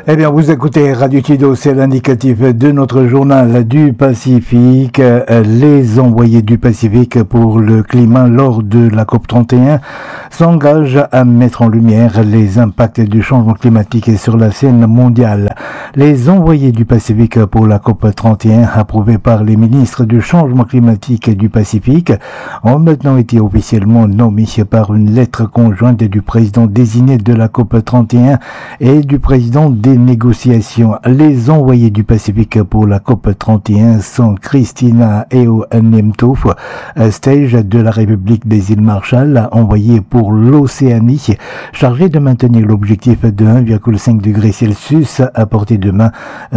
Eh bien, vous écoutez Radio Kido, c'est l'indicatif de notre journal du Pacifique. Les envoyés du Pacifique pour le climat lors de la COP31 s'engagent à mettre en lumière les impacts du changement climatique sur la scène mondiale. Les envoyés du Pacifique pour la COP31, approuvés par les ministres du changement climatique du Pacifique, ont maintenant été officiellement nommés par une lettre conjointe du président désigné de la COP31 et du président des négociations. Les envoyés du Pacifique pour la COP31 sont Christina Eo Nemto, stage de la République des îles Marshall, envoyé pour l'Océanie, chargé de maintenir l'objectif de 1,5 degré Celsius à portée de main.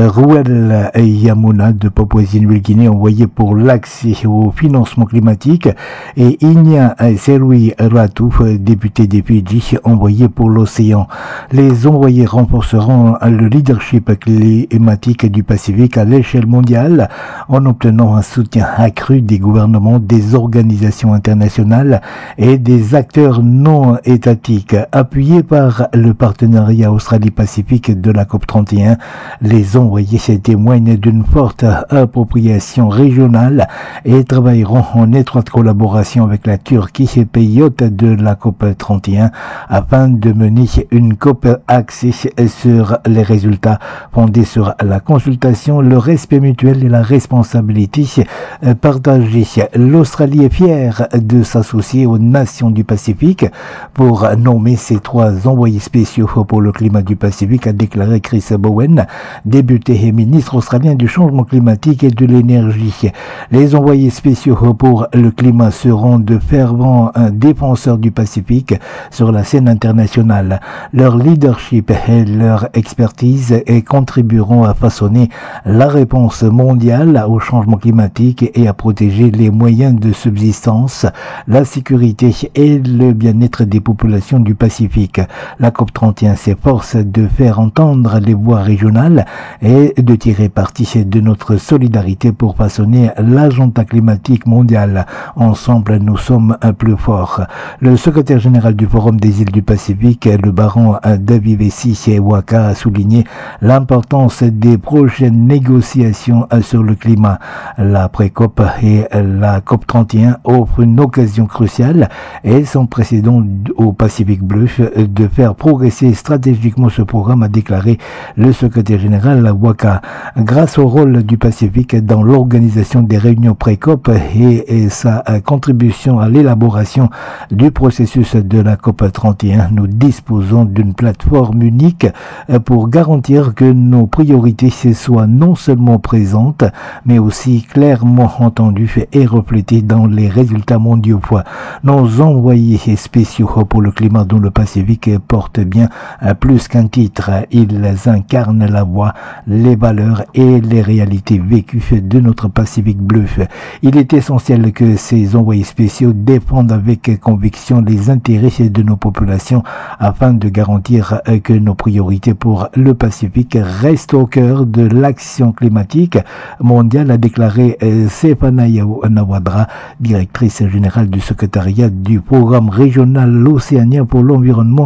Ruel Yamuna de Papouasie-Nouvelle-Guinée, envoyé pour l'accès au financement climatique, et Inya Serui Ratu, député des Fidji, envoyé pour l'océan. Les envoyés renforceront le leadership climatique du Pacifique à l'échelle mondiale en obtenant un soutien accru des gouvernements, des organisations internationales et des acteurs non étatiques. Appuyés par le partenariat Australie-Pacifique de la COP31, les envoyés témoignent d'une forte appropriation régionale et travailleront en étroite collaboration avec la Turquie, pays hôte de la COP31, afin de mener une COP axée sur les résultats fondés sur la consultation, le respect mutuel et la responsabilité partagée. L'Australie est fière de s'associer aux nations du Pacifique pour nommer ces 3 envoyés spéciaux pour le climat du Pacifique, a déclaré Chris Bowen, député et ministre australien du changement climatique et de l'énergie. Les envoyés spéciaux pour le climat seront de fervents défenseurs du Pacifique sur la scène internationale. Leur leadership et leur expertise et contribueront à façonner la réponse mondiale au changement climatique et à protéger les moyens de subsistance, la sécurité et le bien-être des populations du Pacifique. La COP31 s'efforce de faire entendre les voix régionales et de tirer parti de notre solidarité pour façonner l'agenda climatique mondial. Ensemble, nous sommes plus forts. Le secrétaire général du Forum des îles du Pacifique, le baron Davivesi Waka, a souligné l'importance des prochaines négociations sur le climat. La pré-COP et la COP31 offrent une occasion cruciale et sans précédent au Pacifique Bleu de faire progresser stratégiquement ce programme, a déclaré le secrétaire général Waka. Grâce au rôle du Pacifique dans l'organisation des réunions pré-COP et sa contribution à l'élaboration du processus de la COP31, nous disposons d'une plateforme unique pour garantir que nos priorités soient non seulement présentes, mais aussi clairement entendues et reflétées dans les résultats mondiaux. Nos envoyés spéciaux pour le climat dans le Pacifique portent bien plus qu'un titre. Ils incarnent la voix, les valeurs et les réalités vécues de notre Pacifique Bleu. Il est essentiel que ces envoyés spéciaux défendent avec conviction les intérêts de nos populations afin de garantir que nos priorités pour le Pacifique restent au cœur de l'action climatique mondiale, a déclaré Sefana Nawadra, directrice générale du secrétariat du programme régional océanien pour l'environnement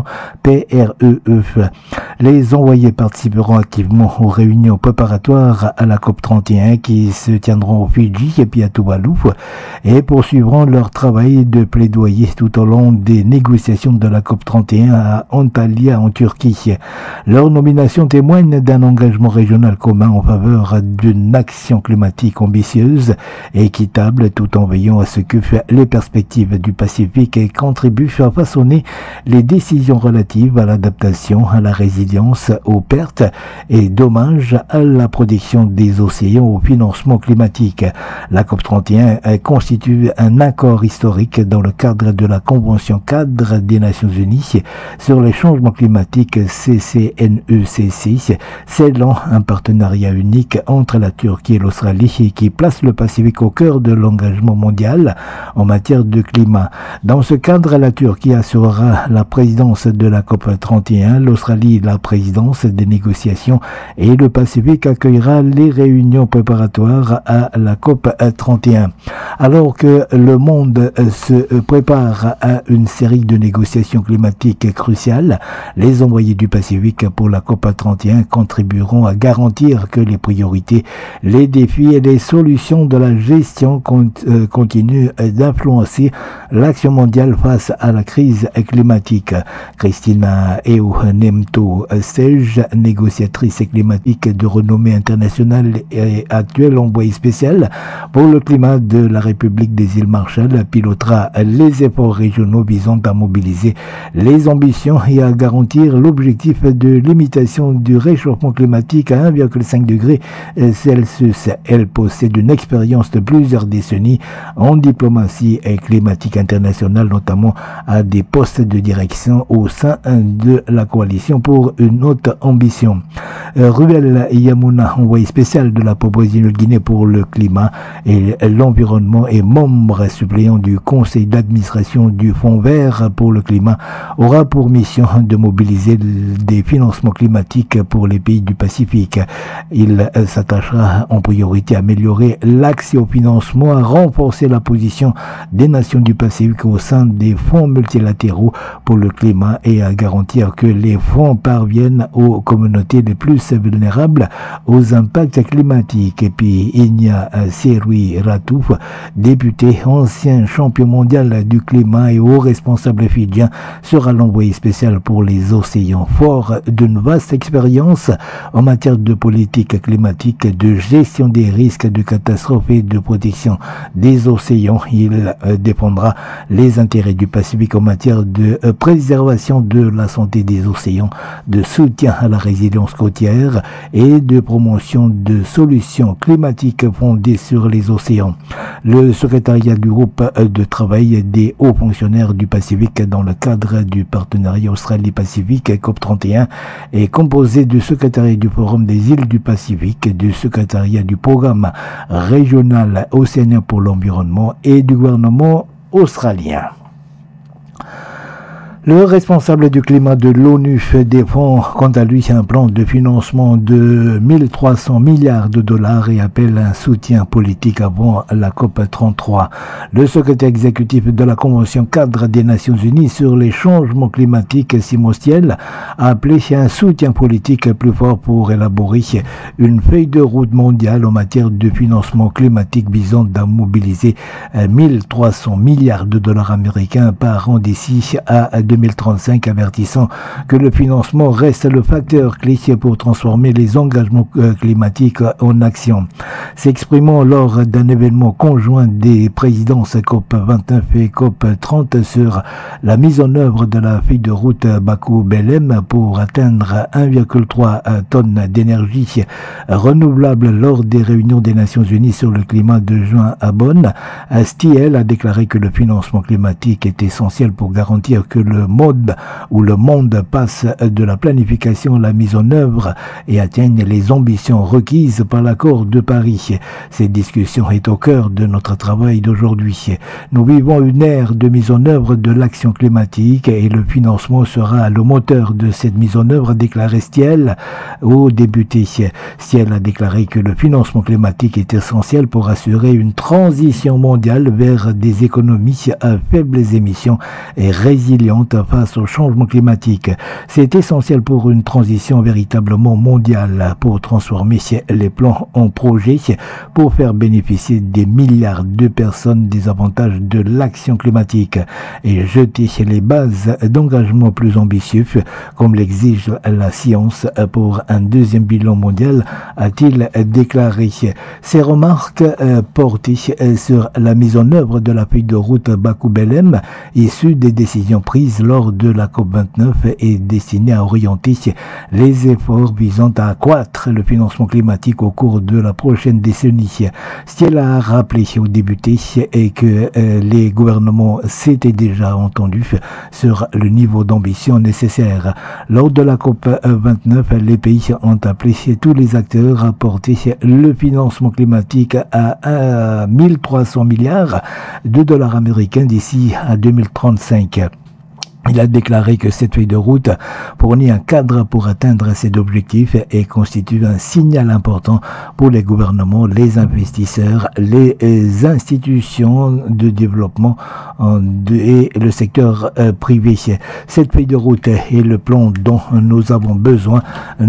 PREE. Les envoyés participeront activement aux réunions préparatoires à la COP31 qui se tiendront au Fidji et puis à Tuvalu et poursuivront leur travail de plaidoyer tout au long des négociations de la COP31 à Antalya en Turquie. Leur nomination témoigne d'un engagement régional commun en faveur d'une action climatique ambitieuse et équitable tout en veillant à ce que les perspectives du Pacifique contribuent à façonner les décisions relatives à l'adaptation, à la résilience, aux pertes et dommages, à la protection des océans, au financement climatique. La COP31 constitue un accord historique dans le cadre de la Convention cadre des Nations Unies sur les changements climatiques CCNECC, scellant un partenariat unique entre la Turquie et l'Australie qui place le Pacifique au cœur de l'engagement mondial en matière de climat. Dans ce cadre, la Turquie assurera la présidence de la COP31, l'Australie la la présidence des négociations et le Pacifique accueillera les réunions préparatoires à la COP 31. Alors que le monde se prépare à une série de négociations climatiques cruciales, les envoyés du Pacifique pour la COP 31 contribueront à garantir que les priorités, les défis et les solutions de la gestion continuent d'influencer l'action mondiale face à la crise climatique. Christina Eunemto Sej, négociatrice climatique de renommée internationale et actuelle envoyée spéciale pour le climat de la République des îles Marshall, pilotera les efforts régionaux visant à mobiliser les ambitions et à garantir l'objectif de limitation du réchauffement climatique à 1,5 degré Celsius. Elle possède une expérience de plusieurs décennies en diplomatie et climatique internationale, notamment à des postes de direction au sein de la coalition pour une haute ambition. Ruel Yamuna, envoyé spécial de la Papouasie-Nouvelle-Guinée pour le climat et l'environnement et membre suppléant du conseil d'administration du Fonds vert pour le climat, aura pour mission de mobiliser des financements climatiques pour les pays du Pacifique. Il s'attachera en priorité à améliorer l'accès au financement, à renforcer la position des nations du Pacifique au sein des fonds multilatéraux pour le climat et à garantir que les fonds parviennent aux communautés les plus vulnérables aux impacts climatiques. Et puis Inya Serui Ratouf, député, ancien champion mondial du climat et haut responsable fidjien, sera l'envoyé spécial pour les océans. Fort d'une vaste expérience en matière de politique climatique, de gestion des risques de catastrophes et de protection des océans, il défendra les intérêts du Pacifique en matière de préservation de la santé des océans, de soutien à la résilience côtière et de promotion de solutions climatiques fondées sur les océans. Le secrétariat du groupe de travail des hauts fonctionnaires du Pacifique dans le cadre du partenariat Australie-Pacifique COP31 est composé du secrétariat du Forum des îles du Pacifique, du secrétariat du programme régional océanien pour l'environnement et du gouvernement australien. Le responsable du climat de l'ONU défend quant à lui un plan de financement de 1300 milliards de dollars et appelle un soutien politique avant la COP33. Le secrétaire exécutif de la Convention cadre des Nations Unies sur les changements climatiques, Simon Stiell, a appelé un soutien politique plus fort pour élaborer une feuille de route mondiale en matière de financement climatique visant à mobiliser 1300 milliards de dollars américains par an d'ici à 2035, avertissant que le financement reste le facteur clé pour transformer les engagements climatiques en action. S'exprimant lors d'un événement conjoint des présidences COP29 et COP30 sur la mise en œuvre de la feuille de route Bakou-Belém pour atteindre 1,3 tonnes d'énergie renouvelable lors des réunions des Nations Unies sur le climat de juin à Bonn, Stiell a déclaré que le financement climatique est essentiel pour garantir que le monde passe de la planification à la mise en œuvre et atteigne les ambitions requises par l'accord de Paris. Cette discussion est au cœur de notre travail d'aujourd'hui. Nous vivons une ère de mise en œuvre de l'action climatique et le financement sera le moteur de cette mise en œuvre, a déclaré Stiell aux députés. Stiell a déclaré que le financement climatique est essentiel pour assurer une transition mondiale vers des économies à faibles émissions et résilientes face au changement climatique. C'est essentiel pour une transition véritablement mondiale, pour transformer les plans en projets, pour faire bénéficier des milliards de personnes des avantages de l'action climatique et jeter les bases d'engagement plus ambitieux, comme l'exige la science, pour un deuxième bilan mondial, a-t-il déclaré. Ces remarques portées sur la mise en œuvre de la feuille de route Bakou-Belém, issue des décisions prises lors de la COP29, est destiné à orienter les efforts visant à accroître le financement climatique au cours de la prochaine décennie. Stiell a rappelé aux députés que les gouvernements s'étaient déjà entendus sur le niveau d'ambition nécessaire. Lors de la COP29, les pays ont appelé tous les acteurs à porter le financement climatique à 1300 milliards de dollars américains d'ici à 2035. Il a déclaré que cette feuille de route fournit un cadre pour atteindre cet objectif et constitue un signal important pour les gouvernements, les investisseurs, les institutions de développement et le secteur privé. Cette feuille de route est le plan dont nous avons besoin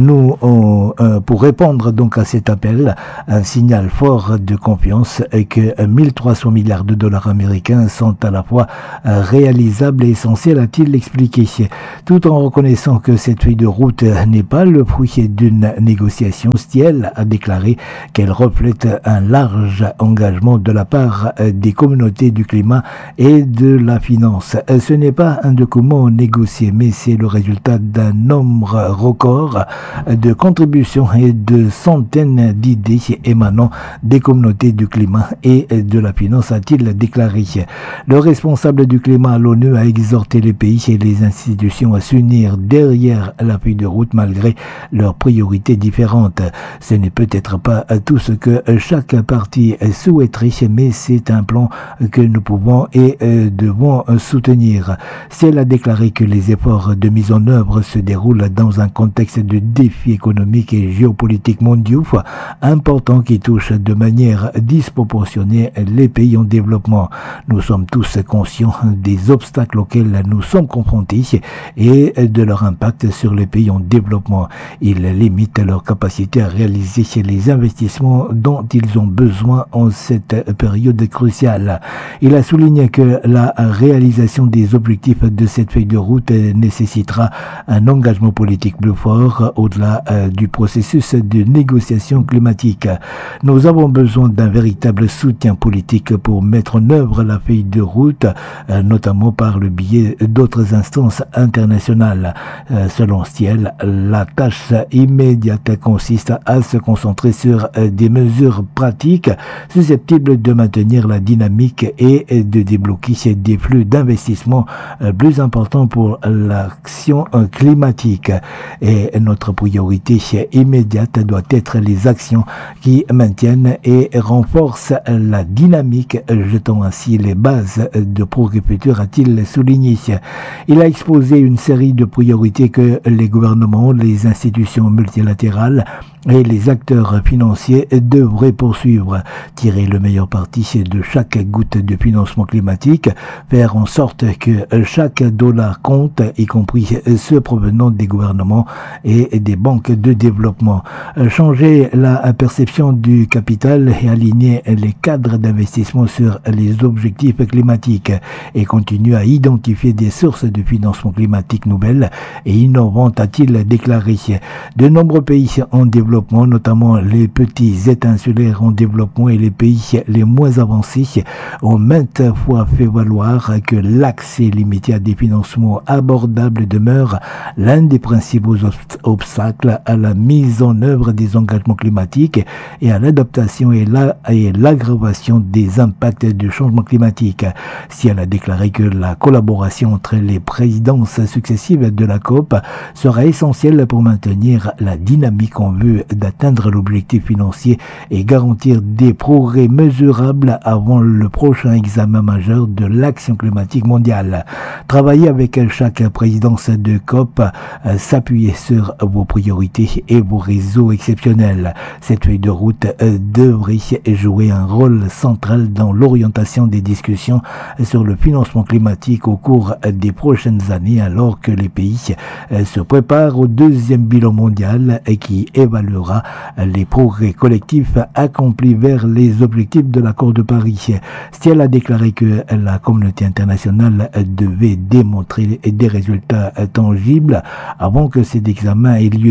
pour répondre donc à cet appel, un signal fort de confiance que 1300 milliards de dollars américains sont à la fois réalisables et essentiels, a-t-il expliqué, tout en reconnaissant que cette feuille de route n'est pas le fruit d'une négociation. Stiel a déclaré qu'elle reflète un large engagement de la part des communautés du climat et de la finance. Ce n'est pas un document négocié, mais c'est le résultat d'un nombre record de contributions et de centaines d'idées émanant des communautés du climat et de la finance, a-t-il déclaré. Le responsable du climat à l'ONU a exhorté les pays et les institutions à s'unir derrière la feuille de route malgré leurs priorités différentes. Ce n'est peut-être pas tout ce que chaque parti souhaiterait, mais c'est un plan que nous pouvons et devons soutenir. Elle a déclaré que les efforts de mise en œuvre se déroulent dans un contexte de défis économiques et géopolitiques mondiaux importants qui touchent de manière disproportionnée les pays en développement. Nous sommes tous conscients des obstacles auxquels nous sommes confrontés et de leur impact sur les pays en développement. Ils limitent leur capacité à réaliser les investissements dont ils ont besoin en cette période cruciale. Il a souligné que la réalisation des objectifs de cette feuille de route nécessitera un engagement politique plus fort au-delà du processus de négociation climatique. Nous avons besoin d'un véritable soutien politique pour mettre en œuvre la feuille de route, notamment par le biais d'autres instances internationales. Selon Stiel, la tâche immédiate consiste à se concentrer sur des mesures pratiques susceptibles de maintenir la dynamique et de débloquer des flux d'investissement plus importants pour l'action climatique. Et notre priorité immédiate doit être les actions qui maintiennent et renforcent la dynamique, jetant ainsi les bases de progrès futur, a-t-il souligné. Il a exposé une série de priorités que les gouvernements, les institutions multilatérales et les acteurs financiers devraient poursuivre. Tirer le meilleur parti de chaque goutte de financement climatique, faire en sorte que chaque dollar compte, y compris ceux provenant des gouvernements et des banques de développement. Changer la perception du capital et aligner les cadres d'investissement sur les objectifs climatiques et continuer à identifier des sources de financement climatique nouvelles et innovantes, a-t-il déclaré. De nombreux pays en développement, notamment les petits États insulaires en développement et les pays les moins avancés, ont maintes fois fait valoir que l'accès limité à des financements abordables demeure l'un des principaux obstacles à la mise en œuvre des engagements climatiques et à l'adaptation et l'aggravation des impacts du changement climatique. Si elle a déclaré que la collaboration entre les présidences successives de la COP sera essentielle pour maintenir la dynamique en vue d'atteindre l'objectif financier et garantir des progrès mesurables avant le prochain examen majeur de l'action climatique mondiale. Travailler avec chaque présidence de COP, s'appuyer sur vos priorités et vos réseaux exceptionnels. Cette feuille de route devrait jouer un rôle central dans l'orientation des discussions sur le financement climatique au cours des prochaines années, alors que les pays se préparent au deuxième bilan mondial qui évaluera les progrès collectifs accomplis vers les objectifs de l'accord de Paris. Stiel a déclaré que la communauté internationale devait démontrer des résultats tangibles avant que cet examen ait lieu,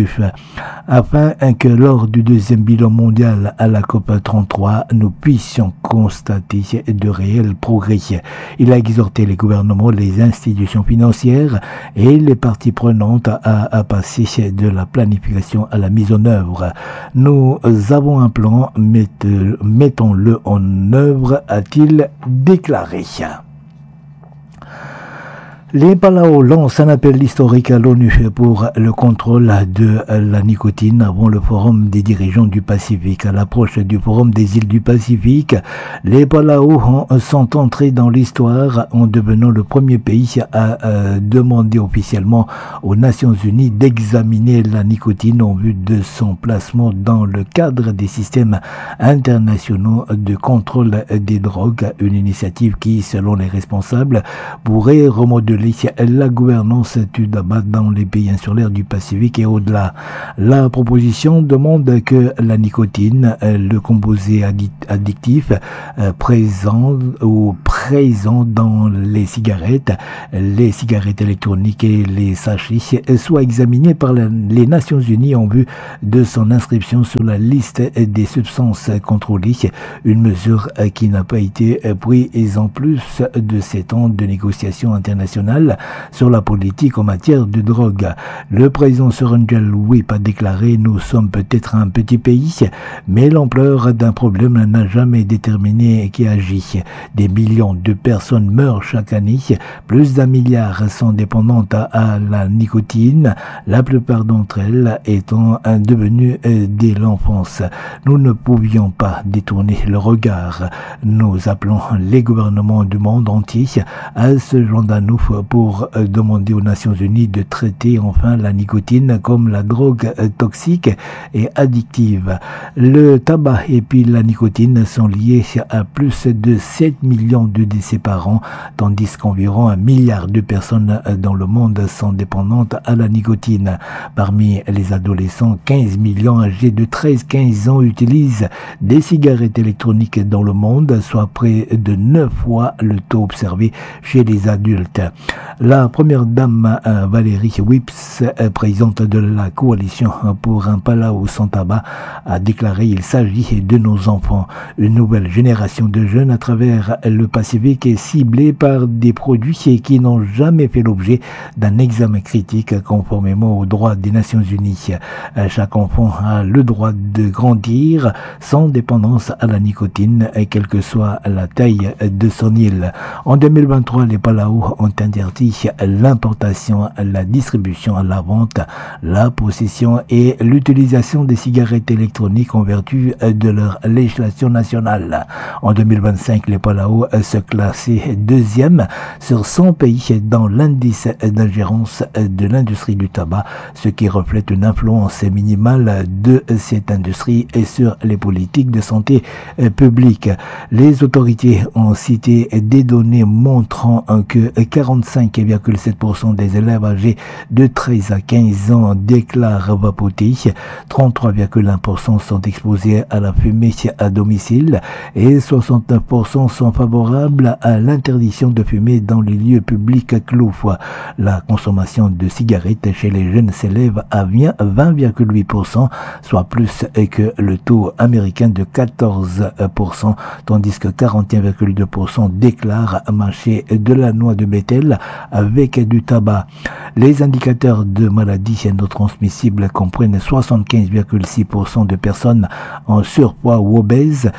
afin que lors du deuxième bilan mondial à la COP 33, nous puissions constater de réels progrès. Il a exhorté les gouvernements, les institutions financières et les parties prenantes à passer de la planification à la mise en œuvre. Nous avons un plan, mettons-le en œuvre, a-t-il déclaré. Les Palau lancent un appel historique à l'ONU pour le contrôle de la nicotine avant le forum des dirigeants du Pacifique. À l'approche du forum des îles du Pacifique, les Palau sont entrés dans l'histoire en devenant le premier pays à demander officiellement aux Nations Unies d'examiner la nicotine en vue de son placement dans le cadre des systèmes internationaux de contrôle des drogues, une initiative qui, selon les responsables, pourrait remodeler la gouvernance du tabac dans les pays insulaires du Pacifique et au-delà. La proposition demande que la nicotine, le composé addictif présent dans les cigarettes électroniques et les sachets, soit examiné par les Nations Unies en vue de son inscription sur la liste des substances contrôlées, une mesure qui n'a pas été prise en plus de 7 ans de négociations internationales sur la politique en matière de drogue. Le président Surunjal Wip a déclaré: nous sommes peut-être un petit pays, mais l'ampleur d'un problème n'a jamais déterminé qui agit. Des millions de personnes meurent chaque année, plus d'1 milliard sont dépendantes à la nicotine, la plupart d'entre elles étant devenues dès l'enfance. Nous ne pouvions pas détourner le regard. Nous appelons les gouvernements du monde entier à se joindre à nous pour demander aux Nations Unies de traiter enfin la nicotine comme la drogue toxique et addictive. Le tabac et puis la nicotine sont liés à plus de 7 millions de décès par an, tandis qu'environ 1 milliard de personnes dans le monde sont dépendantes à la nicotine. Parmi les adolescents, 15 millions âgés de 13-15 ans utilisent des cigarettes électroniques dans le monde, soit près de 9 fois le taux observé chez les adultes. La première dame Valérie Wips, présidente de la coalition pour un Palau sans tabac, a déclaré: il s'agit de nos enfants. Une nouvelle génération de jeunes à travers le Pacifique est ciblée par des produits qui n'ont jamais fait l'objet d'un examen critique conformément aux droits des Nations Unies. Chaque enfant a le droit de grandir sans dépendance à la nicotine, quelle que soit la taille de son île. En 2023, les Palau ont interdit l'importation, la distribution, la vente, la possession et l'utilisation des cigarettes électroniques en vertu de leur législation nationale. En 2025, les Palau se classaient 2e sur 100 pays dans l'indice d'ingérence de l'industrie du tabac, ce qui reflète une influence minimale de cette industrie et sur les politiques de santé publique. Les autorités ont cité des données montrant que 45,7% des élèves âgés de 13 à 15 ans déclarent vapoter, 33,1% sont exposés à la fumée à domicile et 69% sont favorables à l'interdiction de fumer dans les lieux publics clos. La consommation de cigarettes chez les jeunes s'élève à 20,8%, soit plus que le taux américain de 14%, tandis que 41,2% déclarent mâcher de la noix de bétel avec du tabac. Les indicateurs de maladies non transmissibles comprennent 75,6% de personnes en surpoids ou obèses,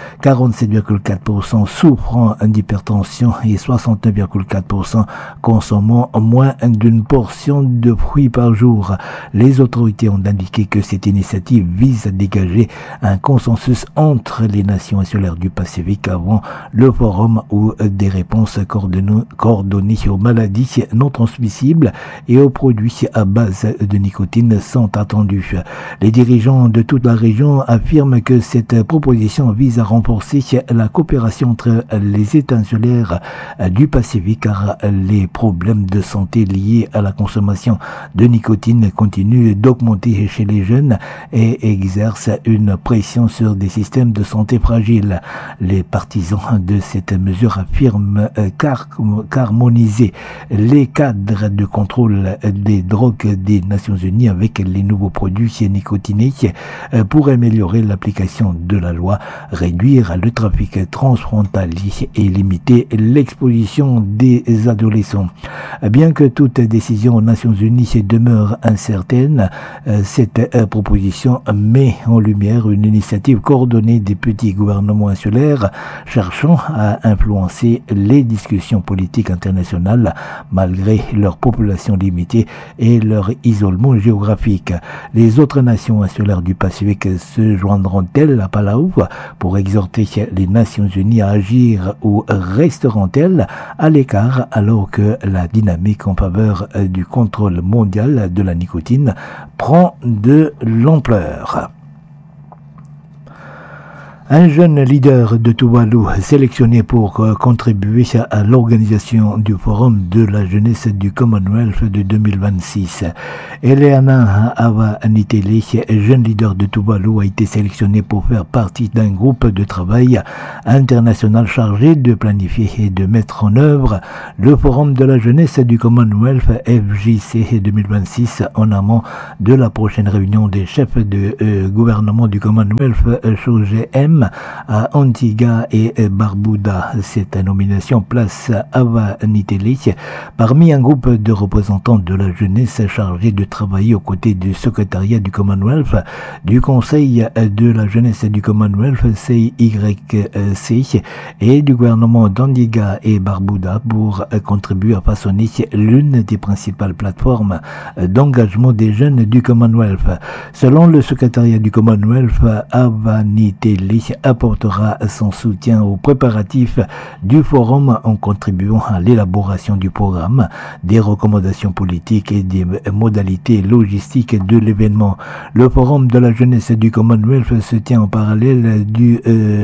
47,4% souffrant d'hypertension et 69,4% consommant moins d'une portion de fruits par jour. Les autorités ont indiqué que cette initiative vise à dégager un consensus entre les nations insulaires du Pacifique avant le forum où des réponses coordonnées aux maladies non transmissibles et aux produits à base de nicotine sont attendus. Les dirigeants de toute la région affirment que cette proposition vise à renforcer la coopération entre les États insulaires du Pacifique, car les problèmes de santé liés à la consommation de nicotine continuent d'augmenter chez les jeunes et exercent une pression sur des systèmes de santé fragiles. Les partisans de cette mesure affirment qu'harmoniser les cadres de contrôle des drogues des Nations Unies avec les nouveaux produits nicotinés pour améliorer l'application de la loi, réduire le trafic transfrontalier et limiter limiter l'exposition des adolescents. Bien que toute décision aux Nations Unies demeure incertaine, cette proposition met en lumière une initiative coordonnée des petits gouvernements insulaires cherchant à influencer les discussions politiques internationales malgré leur population limitée et leur isolement géographique. Les autres nations insulaires du Pacifique se joindront-elles à Palau pour exhorter les Nations Unies à agir ou resteront-elles à l'écart alors que la dynamique en faveur du contrôle mondial de la nicotine prend de l'ampleur? Un jeune leader de Tuvalu sélectionné pour contribuer à l'organisation du Forum de la jeunesse du Commonwealth de 2026. Eleana Avanitele, jeune leader de Tuvalu, a été sélectionné pour faire partie d'un groupe de travail international chargé de planifier et de mettre en œuvre le Forum de la jeunesse du Commonwealth FJC 2026 en amont de la prochaine réunion des chefs de gouvernement du Commonwealth CHOGM à Antigua et Barbuda. Cette nomination place Avanitele parmi un groupe de représentants de la jeunesse chargés de travailler aux côtés du secrétariat du Commonwealth, du Conseil de la jeunesse du Commonwealth CYC et du gouvernement d'Antigua et Barbuda pour contribuer à façonner l'une des principales plateformes d'engagement des jeunes du Commonwealth. Selon le secrétariat du Commonwealth, Avanitele apportera son soutien aux préparatifs du forum en contribuant à l'élaboration du programme, des recommandations politiques et des modalités logistiques de l'événement. Le forum de la jeunesse du Commonwealth se tient en parallèle du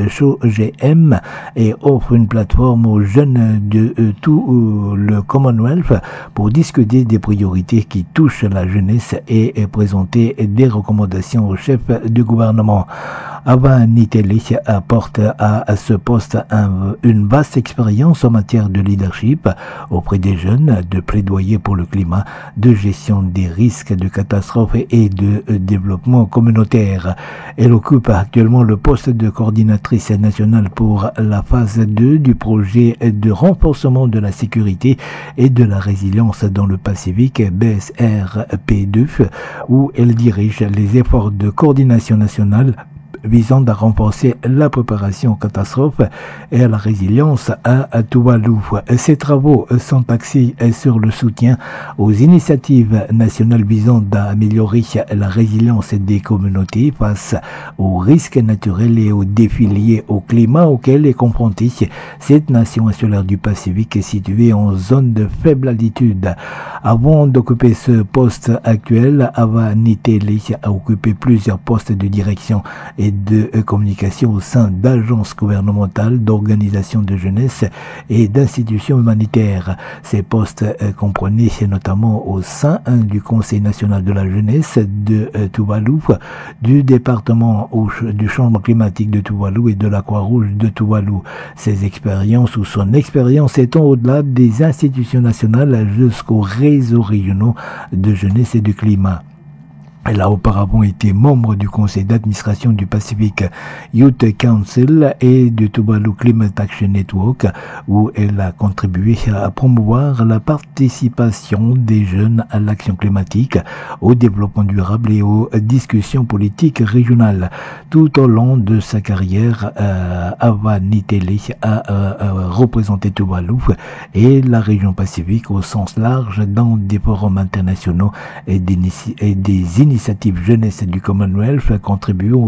CHOGM et offre une plateforme aux jeunes de tout le Commonwealth pour discuter des priorités qui touchent la jeunesse et présenter des recommandations aux chefs de gouvernement. Avanitele apporte à ce poste une vaste expérience en matière de leadership auprès des jeunes, de plaidoyer pour le climat, de gestion des risques de catastrophes et de développement communautaire. Elle occupe actuellement le poste de coordinatrice nationale pour la phase 2 du projet de renforcement de la sécurité et de la résilience dans le Pacifique BSRP2, où elle dirige les efforts de coordination nationale visant à renforcer la préparation aux catastrophes et à la résilience à Tuvalu. Ces travaux sont axés sur le soutien aux initiatives nationales visant à améliorer la résilience des communautés face aux risques naturels et aux défis liés au climat auquel est confrontée cette nation insulaire du Pacifique située en zone de faible altitude. Avant d'occuper ce poste actuel, Avanitele a occupé plusieurs postes de direction et de communication au sein d'agences gouvernementales, d'organisations de jeunesse et d'institutions humanitaires. Ces postes comprenaient notamment au sein du Conseil national de la jeunesse de Tuvalu, du département du changement climatique de Tuvalu et de la Croix-Rouge de Tuvalu. Ces expériences ou son expérience étant au-delà des institutions nationales jusqu'aux réseaux régionaux de jeunesse et de climat. Elle a auparavant été membre du conseil d'administration du Pacific Youth Council et du Tuvalu Climate Action Network, où elle a contribué à promouvoir la participation des jeunes à l'action climatique, au développement durable et aux discussions politiques régionales. Tout au long de sa carrière, Avanitele a représenté Tuvalu et la région Pacifique au sens large dans des forums internationaux et des initiatives jeunesse du Commonwealth contribuant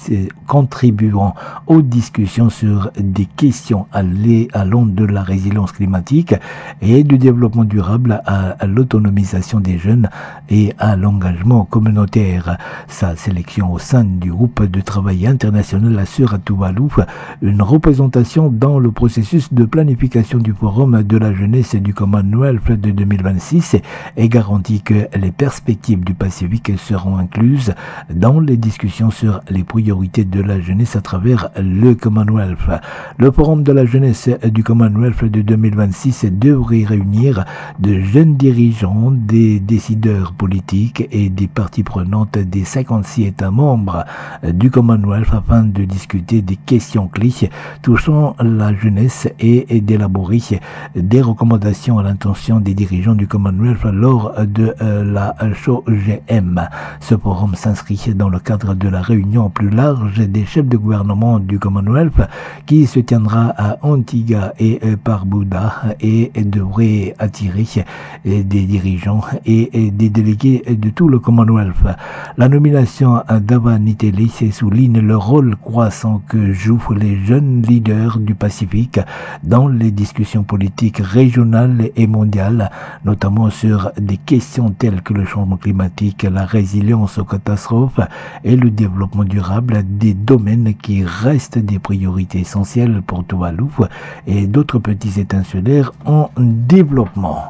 aux discussions sur des questions allant de la résilience climatique et du développement durable à l'autonomisation des jeunes et à l'engagement communautaire. Sa sélection au sein du groupe de travail international assure à Tuvalu une représentation dans le processus de planification du Forum de la jeunesse du Commonwealth de 2026 et garantit que les perspectives du Pacifique seront seront incluses dans les discussions sur les priorités de la jeunesse à travers le Commonwealth. Le forum de la jeunesse du Commonwealth de 2026 devrait réunir de jeunes dirigeants, des décideurs politiques et des parties prenantes des 56 États membres du Commonwealth afin de discuter des questions clés touchant la jeunesse et d'élaborer des recommandations à l'intention des dirigeants du Commonwealth lors de la SOGM. Ce forum s'inscrit dans le cadre de la réunion plus large des chefs de gouvernement du Commonwealth qui se tiendra à Antigua et Barbuda et devrait attirer des dirigeants et des délégués de tout le Commonwealth. La nomination d'Ava Niteli souligne le rôle croissant que jouent les jeunes leaders du Pacifique dans les discussions politiques régionales et mondiales, notamment sur des questions telles que le changement climatique, la résilience aux catastrophes et le développement durable, des domaines qui restent des priorités essentielles pour Tuvalu et d'autres petits États insulaires en développement.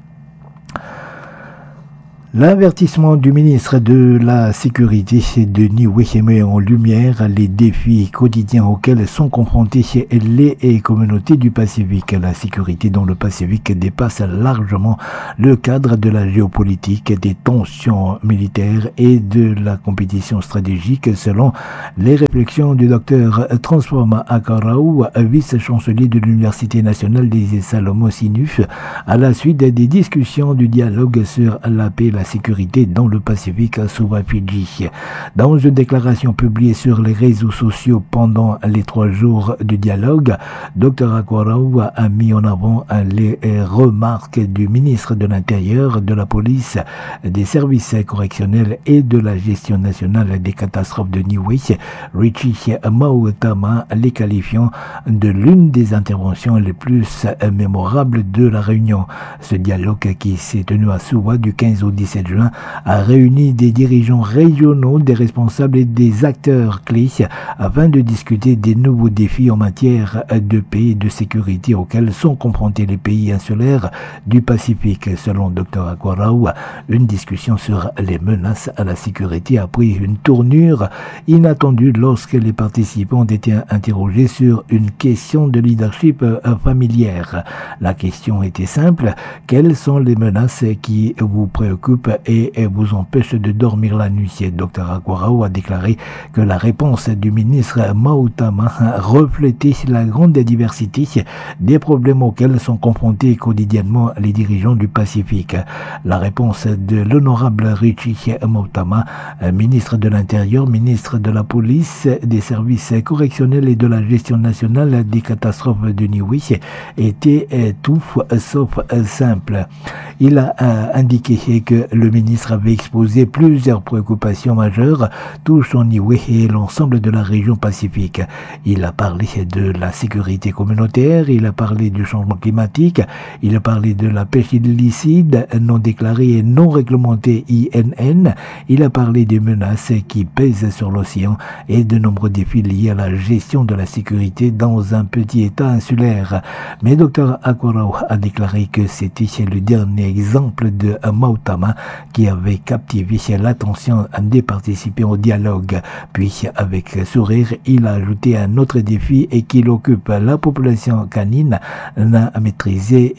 L'avertissement du ministre de la Sécurité de Niue met en lumière les défis quotidiens auxquels sont confrontés les communautés du Pacifique. La sécurité dans le Pacifique dépasse largement le cadre de la géopolitique, des tensions militaires et de la compétition stratégique, selon les réflexions du Dr Transforma Akarau, vice-chancelier de l'Université nationale des Salomon Sinuf, à la suite des discussions du dialogue sur la paix et la sécurité dans le Pacifique sous Fidji. Dans une déclaration publiée sur les réseaux sociaux pendant les 3 jours du dialogue, Dr Akwarau a mis en avant les remarques du ministre de l'Intérieur, de la police, des services correctionnels et de la gestion nationale des catastrophes de Niue, Richie Mautama, les qualifiant de l'une des interventions les plus mémorables de la réunion. Ce dialogue qui s'est tenu à Suva du 15 au 17 juin a réuni des dirigeants régionaux, des responsables et des acteurs clés afin de discuter des nouveaux défis en matière de paix et de sécurité auxquels sont confrontés les pays insulaires du Pacifique. Selon Dr Akwarau, une discussion sur les menaces à la sécurité a pris une tournure inattendue lorsque les participants ont été interrogés sur une question de leadership familière. La question était simple: quelles sont les menaces qui vous préoccupent et vous empêchent de dormir la nuit? Dr Akwarau a déclaré que la réponse du ministre Mautama reflétait la grande diversité des problèmes auxquels sont confrontés quotidiennement les dirigeants du Pacifique. La réponse de l'honorable Richie Mautama, ministre de l'Intérieur, ministre de la Police, des services correctionnels et de la gestion nationale des catastrophes de Niue, était tout sauf simple. Il a indiqué que le ministre avait exposé plusieurs préoccupations majeures touchant Niue et l'ensemble de la région Pacifique. Il a parlé de la sécurité communautaire, il a parlé du changement climatique, il a parlé de la pêche illicite, non déclarée et non réglementée INN, il a parlé des menaces qui pèsent sur l'océan et de nombreux défis liés à la gestion de la sécurité dans un petit État insulaire. Mais Dr Akwarau a déclaré que c'était le dernier exemple de Mautama qui avait captivé l'attention des participants au dialogue. Puis, avec sourire, il a ajouté un autre défi et qu'il occupe la population canine non maîtrisée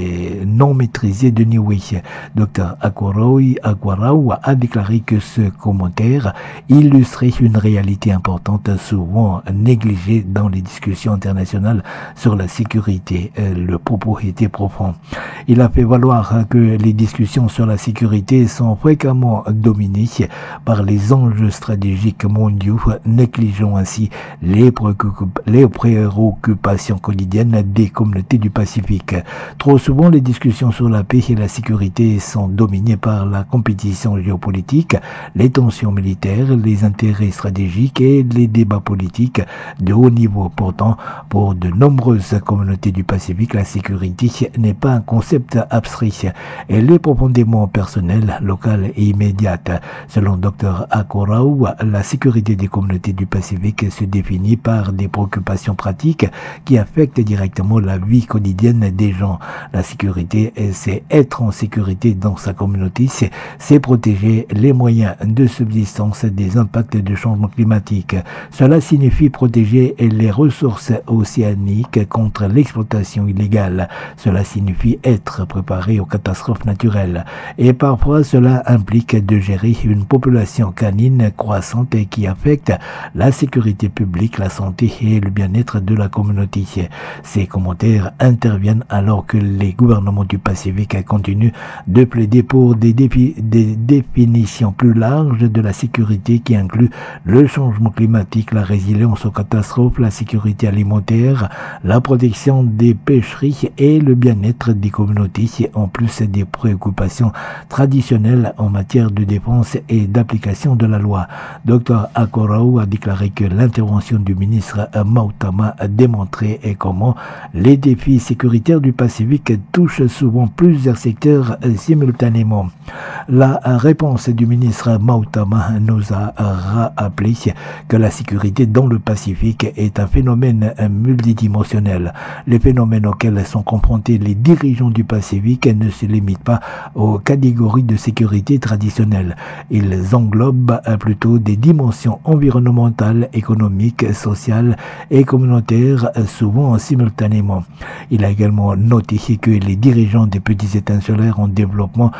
de Niue. Dr Akwarau a déclaré que ce commentaire illustrait une réalité importante souvent négligée dans les discussions internationales sur la sécurité. Le propos était profond. Il a fait valoir que les discussions sur la sécurité sont fréquemment dominées par les enjeux stratégiques mondiaux, négligeant ainsi les préoccupations quotidiennes des communautés du Pacifique. Trop souvent, les discussions sur la paix et la sécurité sont dominées par la compétition géopolitique, les tensions militaires, les intérêts stratégiques et les débats politiques de haut niveau. Pourtant, pour de nombreuses communautés du Pacifique, la sécurité n'est pas un concept abstrait. Elle est profondément personnelle personnelle, locale et immédiate. Selon Dr Akoraou, la sécurité des communautés du Pacifique se définit par des préoccupations pratiques qui affectent directement la vie quotidienne des gens. La sécurité, c'est être en sécurité dans sa communauté, c'est protéger les moyens de subsistance des impacts du changement climatique. Cela signifie protéger les ressources océaniques contre l'exploitation illégale. Cela signifie être préparé aux catastrophes naturelles. Et parfois, cela implique de gérer une population canine croissante qui affecte la sécurité publique, la santé et le bien-être de la communauté. Ces commentaires interviennent alors que les gouvernements du Pacifique continuent de plaider pour des définitions plus larges de la sécurité qui incluent le changement climatique, la résilience aux catastrophes, la sécurité alimentaire, la protection des pêcheries et le bien-être des communautés, en plus des préoccupations traditionnelles en matière de défense et d'application de la loi. Dr Akoraou a déclaré que l'intervention du ministre Mautama a démontré comment les défis sécuritaires du Pacifique touchent souvent plusieurs secteurs simultanément. La réponse du ministre Mautama nous a rappelé que la sécurité dans le Pacifique est un phénomène multidimensionnel. Les phénomènes auxquels sont confrontés les dirigeants du Pacifique ne se limitent pas aux catégories de sécurité traditionnelles. Ils englobent plutôt des dimensions environnementales, économiques, sociales et communautaires, souvent simultanément. Il a également noté que les dirigeants des petits États insulaires en développement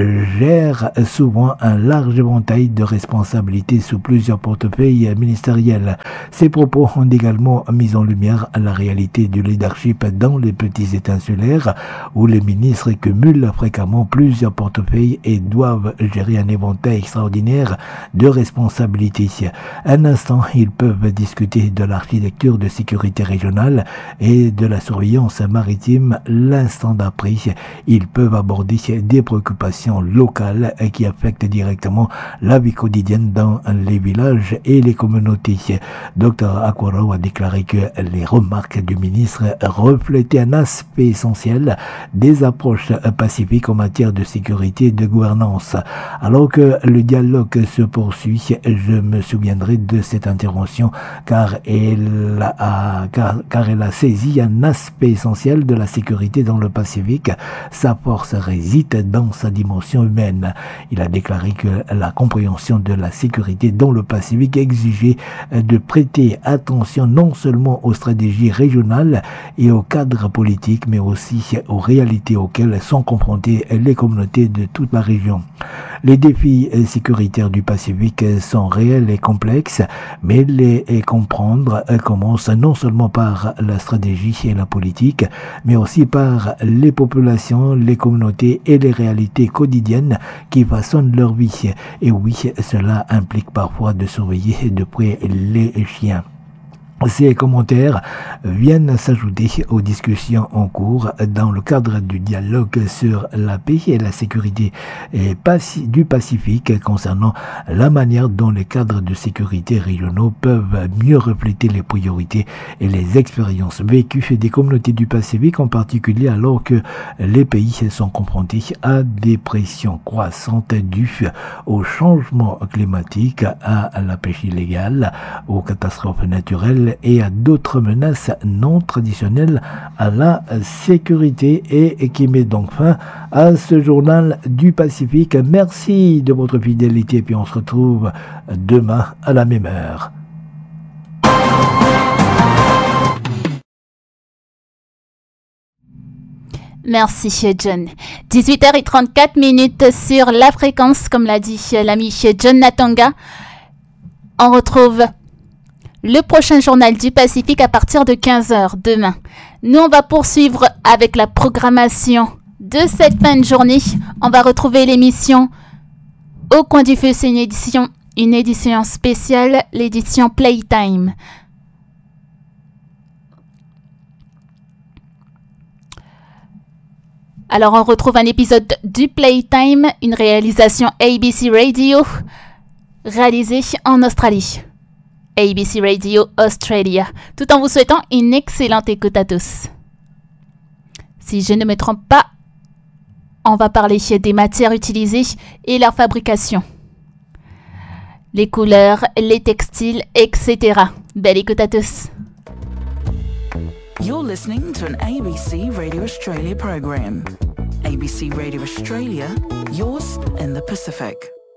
gèrent souvent un large éventail de responsabilités sous plusieurs portefeuilles ministériels. Ces propos ont également mis en lumière la réalité du leadership dans les petits États insulaires où les ministres cumulent fréquemment plusieurs portefeuilles et doivent gérer un éventail extraordinaire de responsabilités. Un instant, ils peuvent discuter de l'architecture de sécurité régionale et de la surveillance maritime. L'instant d'après, ils peuvent aborder des préoccupations locales qui affectent directement la vie quotidienne dans les villages et les communautés. Dr Akoraou a déclaré que les remarques du ministre reflétaient un aspect essentiel des approches pacifiques en matière de sécurité et de gouvernance. Alors que le dialogue se poursuit, je me souviendrai de cette intervention car elle a saisi un aspect essentiel de la sécurité dans le Pacifique. Sa force réside dans sa dimension humaine. Il a déclaré que la compréhension de la sécurité dans le Pacifique exigeait de prêter attention non seulement aux stratégies régionales et aux cadres politiques, mais aussi aux réalités auxquelles sont confrontées les communautés de toute la région. Les défis sécuritaires du Pacifique sont réels et complexes, mais les comprendre commence non seulement par la stratégie et la politique, mais aussi par les populations, les communautés et les réalités quotidiennes qui façonnent leur vie. Et oui, cela implique parfois de surveiller de près les chiens. Ces commentaires viennent s'ajouter aux discussions en cours dans le cadre du dialogue sur la paix et la sécurité du Pacifique concernant la manière dont les cadres de sécurité régionaux peuvent mieux refléter les priorités et les expériences vécues des communautés du Pacifique, en particulier alors que les pays sont confrontés à des pressions croissantes dues au changement climatique, à la pêche illégale, aux catastrophes naturelles et à d'autres menaces non traditionnelles à la sécurité et qui met donc fin à ce journal du Pacifique. Merci de votre fidélité et puis on se retrouve demain à la même heure. Merci John. 18h34 sur la fréquence, comme l'a dit l'ami John Natanga. On retrouve le prochain journal du Pacifique à partir de 15h demain. Nous, on va poursuivre avec la programmation de cette fin de journée. On va retrouver l'émission Au coin du feu. C'est une édition spéciale, l'édition Playtime. Alors, on retrouve un épisode du Playtime, une réalisation ABC Radio, réalisée en Australie. ABC Radio Australia, tout en vous souhaitant une excellente écoute à tous. Si je ne me trompe pas, On va parler des matières utilisées et leur fabrication. Les couleurs, les textiles, etc. Belle écoute à tous. You're listening to an ABC Radio Australia program. ABC Radio Australia, yours in the Pacific.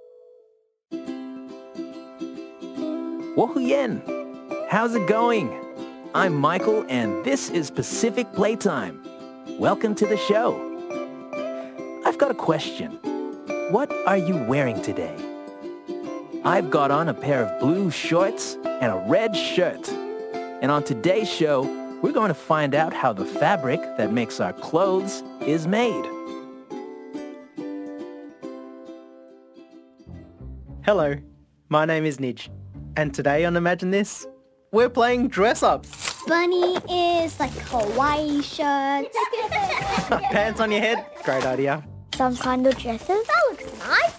Wohuyen! How's it going? I'm Michael and this is Pacific Playtime. Welcome to the show. I've got a question. What are you wearing today? I've got on a pair of blue shorts and a red shirt. And on today's show, we're going to find out how the fabric that makes our clothes is made. Hello, my name is Nidge, and today on Imagine This, we're playing dress-ups. Bunny is like Hawaii shirts. Pants on your head? Great idea. Some kind of dresses. That looks nice.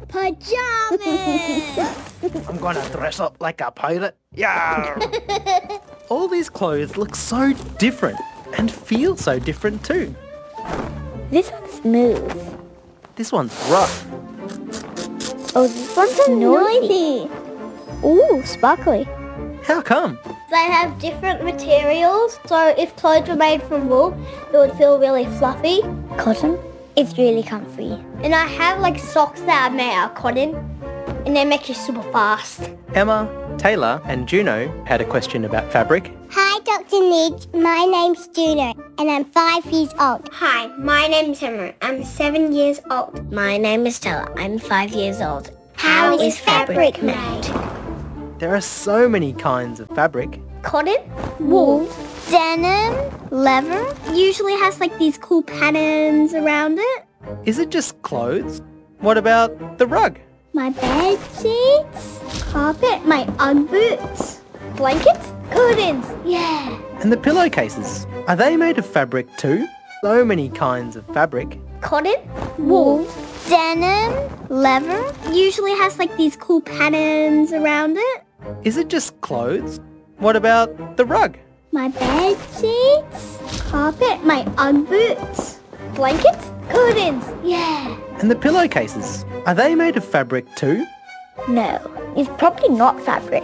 Pajamas. I'm gonna dress up like a pirate. Yeah. All these clothes look so different and feel so different too. This one's smooth. This one's rough. Oh, this one's noisy. Ooh, sparkly. How come? They have different materials, so if clothes were made from wool, it would feel really fluffy. Cotton? It's really comfy. And I have like socks that are made out of cotton, and they make you super fast. Emma, Taylor and Juno had a question about fabric. Hi, Dr. Nidge. My name's Juno, and I'm 5 years old. Hi, my name's Emma. I'm 7 years old. My name is Stella. I'm 5 years old. How is fabric made? There are so many kinds of fabric. Cotton, wool, Denim, leather. usually has like these cool patterns around it. Is it just clothes? What about the rug? My bed sheets, carpet, my Ugg boots, blankets, curtains. Yeah. And the pillowcases, are they made of fabric too? So many kinds of fabric. Cotton, wool, Denim, leather. usually has like these cool patterns around it. Is it just clothes? What about the rug? My bed sheets, carpet, my Ugg boots, blankets, curtains. Yeah. And the pillowcases, are they made of fabric too? No, it's probably not fabric.